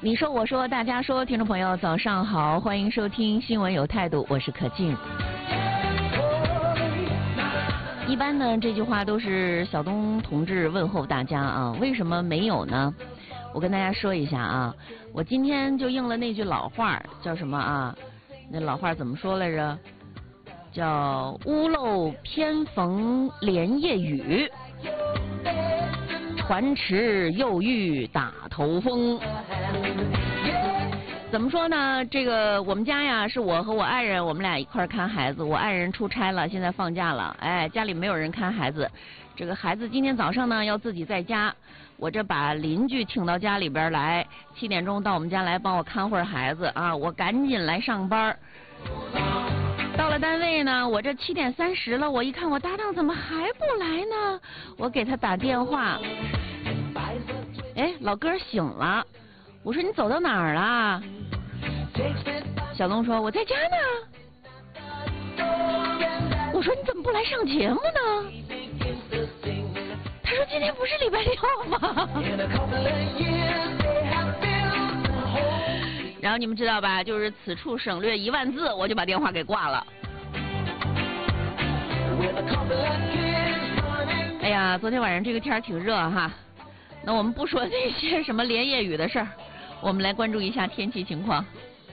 你说我说大家说，听众朋友早上好，欢迎收听新闻有态度，我是可静。一般呢，这句话都是小东同志问候大家啊，为什么没有呢？我跟大家说一下啊，我今天就应了那句老话，叫什么啊？那老话怎么说来着？叫屋漏偏逢连夜雨，船迟又遇打头风。怎么说呢？这个我们家呀，是我和我爱人，我们俩一块看孩子。我爱人出差了，现在放假了，哎，家里没有人看孩子。这个孩子今天早上呢要自己在家，我这把邻居请到家里边来，7点钟到我们家来帮我看会儿孩子啊，我赶紧来上班。到了单位呢，我这7点30了，我一看我搭档怎么还不来呢？我给他打电话，哎，老哥醒了。我说你走到哪儿了？小东说我在家呢。我说你怎么不来上节目呢？他说今天不是礼拜6吗？然后你们知道吧，就是此处省略1万字，我就把电话给挂了。哎呀，昨天晚上这个天挺热哈，那我们不说那些什么连夜雨的事儿，我们来关注一下天气情况。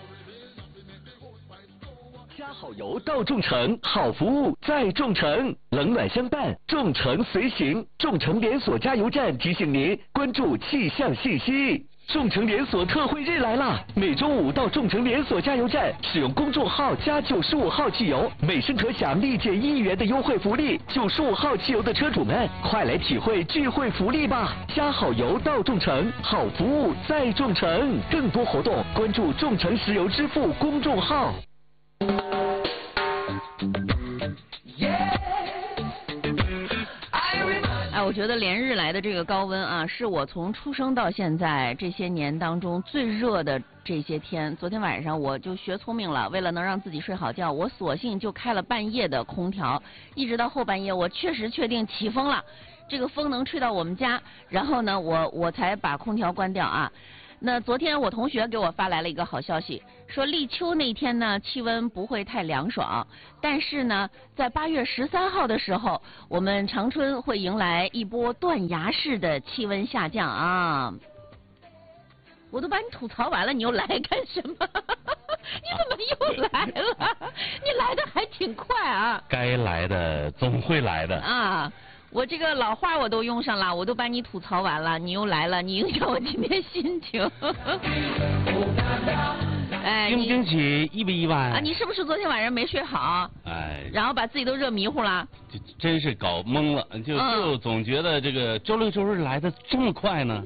加好油到众诚，好服务在众诚，冷暖相伴，众诚随行。众诚连锁加油站提醒您关注气象信息。众诚连锁特惠日来啦！每周5到众诚连锁加油站使用公众号加95号汽油，每升可享立减1元的优惠福利。95号汽油的车主们，快来体会聚会福利吧！加好油到众诚，好服务在众诚。更多活动关注众诚石油支付公众号。 我觉得连日来的这个高温啊，是我从出生到现在这些年当中最热的这些天。昨天晚上我就学聪明了，为了能让自己睡好觉，我索性就开了半夜的空调，一直到后半夜我确定起风了，这个风能吹到我们家，然后呢我才把空调关掉啊。那昨天我同学给我发来了一个好消息，说立秋那天呢气温不会太凉爽，但是呢在8月13号的时候，我们长春会迎来一波断崖式的气温下降啊。我都把你吐槽完了，你又来干什么？你怎么又来了？你来的还挺快啊。 该来的总会来的啊。我这个老话我都用上了，我都把你吐槽完了，你又来了，你影响我今天心情。哎， 惊不惊喜，意不意外啊？你是不是昨天晚上没睡好？ 哎， 然后把自己都热迷糊了。 真是搞懵了，就总觉得这个周六周日来的这么快呢。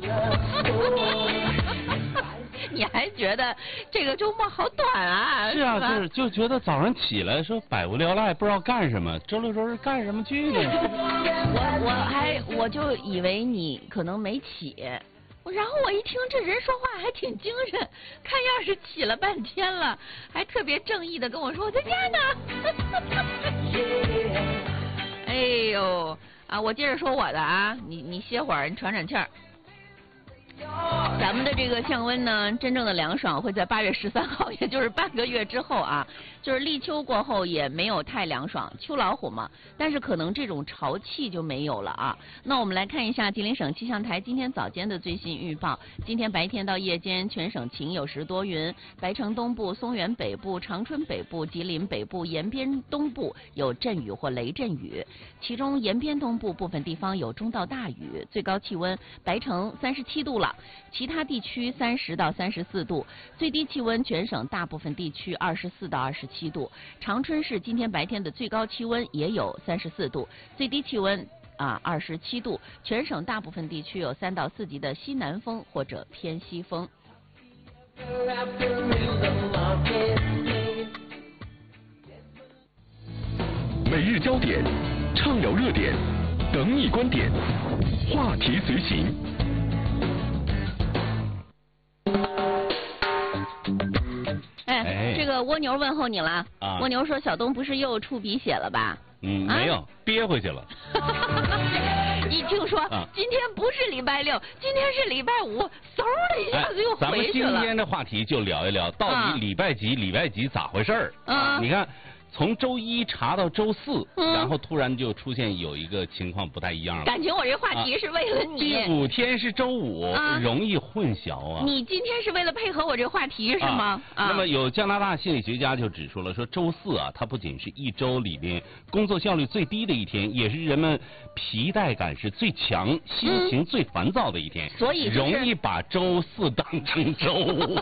你还觉得这个周末好短啊？ 是啊，就觉得早上起来说百无聊赖，不知道干什么，周六周日干什么去呢？ 我就以为你可能没起，然后我一听这人说话还挺精神，看样是起了半天了，还特别正义的跟我说我在家呢。哎呦啊，我接着说我的啊，你歇会儿，你喘喘气儿。咱们的这个降温呢，真正的凉爽会在8月13号，也就是半个月之后啊，就是立秋过后也没有太凉爽，秋老虎嘛，但是可能这种潮气就没有了啊。那我们来看一下吉林省气象台今天早间的最新预报，今天白天到夜间全省晴有时多云，白城东部、松原北部、长春北部、吉林北部、延边东部有阵雨或雷阵雨，其中延边东部部分地方有中到大雨，最高气温白城37度了，其他地区30到34度，最低气温全省大部分地区24到27度。长春市今天白天的最高气温也有34度，最低气温27度，全省大部分地区有3到4级的西南风或者偏西风。 每日焦点，畅聊热点，等你观点，话题随行。 这个蜗牛问候你了。蜗牛说：“小东不是又出鼻血了吧？” 没有，憋回去了。 一听说今天不是礼拜六，今天是礼拜五，嗖的一下子又咱们回去了。 今天的话题就聊一聊，到底礼拜几咋回事儿？你看。从周一查到周四，然后突然就出现有一个情况不太一样了。 感情我这话题是为了你。 第5天是周五，容易混淆啊。 你今天是为了配合我这话题是吗？ 那么有加拿大心理学家就指出了，说周四啊，它不仅是一周里边工作效率最低的一天，也是人们疲怠感是最强、心情最烦躁的一天， 所以容易把周四当成周五。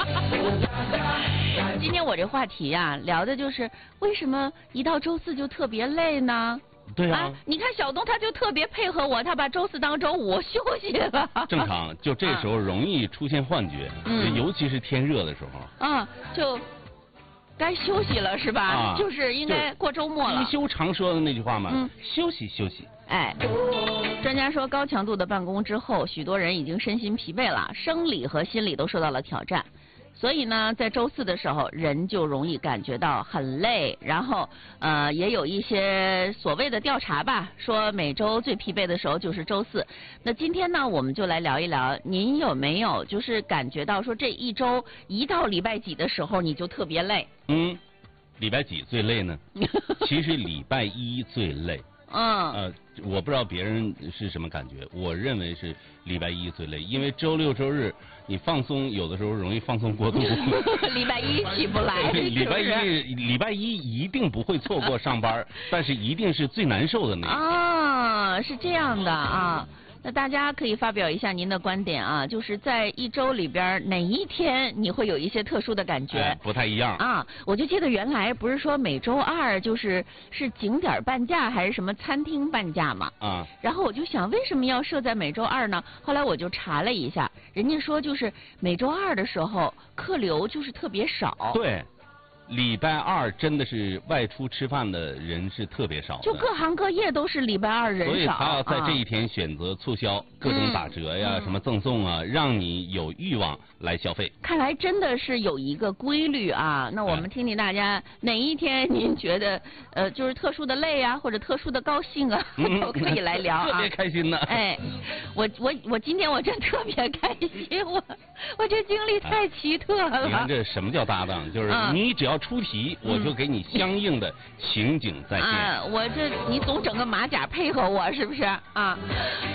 今天我这话题啊，聊的就是为什么一到周四就特别累呢？ 对啊， 你看小东他就特别配合我，他把周四当周五休息了。 正常，就这时候容易出现幻觉，尤其是天热的时候。 就该休息了是吧？就是应该过周末了。 一休常说的那句话嘛，休息休息。 专家说高强度的办公之后，许多人已经身心疲惫了，生理和心理都受到了挑战。所以呢，在周四的时候，人就容易感觉到很累，然后也有一些所谓的调查吧，说每周最疲惫的时候就是周四。那今天呢，我们就来聊一聊，您有没有就是感觉到说这一周一到礼拜几的时候你就特别累？ 礼拜几最累呢？其实礼拜一最累。我不知道别人是什么感觉，我认为是礼拜一最累，因为周六周日你放松，有的时候容易放松过度。 礼拜一起不来。 礼拜一一定不会错过上班，但是一定是最难受的那一天。 是这样的啊。那大家可以发表一下您的观点啊，就是在一周里边哪一天你会有一些特殊的感觉？ 不太一样啊。我就记得原来不是说每周二是景点半价还是什么餐厅半价嘛？然后我就想为什么要设在每周二呢？后来我就查了一下，人家说就是每周二的时候客流就是特别少。 对。礼拜二真的是外出吃饭的人是特别少的， 就各行各业都是礼拜二人少， 所以他要在这一天选择促销，各种打折呀，什么赠送啊，让你有欲望来消费。 看来真的是有一个规律啊。那我们听听大家哪一天您觉得就是特殊的累啊，或者特殊的高兴啊，都可以来聊啊。 特别开心呢。 我今天我真特别开心，我这经历太奇特了。 你看这什么叫搭档？就是你只要出题，我就给你相应的情景再现。 你总整个马甲配合我，是不是啊？